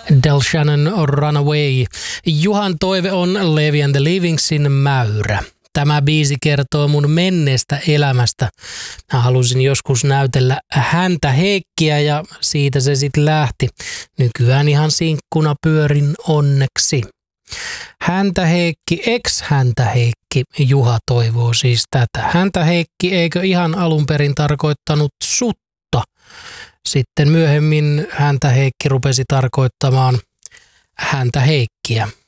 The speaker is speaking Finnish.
Del Shannon Runaway. Juhan toive on Levi and the Livingsin Mäyrä. Tämä biisi kertoo mun menneestä elämästä. Mä halusin joskus näytellä Häntä Heikkiä ja siitä se sitten lähti. Nykyään ihan sinkkuna pyörin onneksi. Häntä Heikki, ex-Häntä Heikki, Juha toivoo siis tätä. Häntä Heikki eikö ihan alun perin tarkoittanut sutta? Sitten myöhemmin Häntä Heikki rupesi tarkoittamaan Häntä Heikkiä.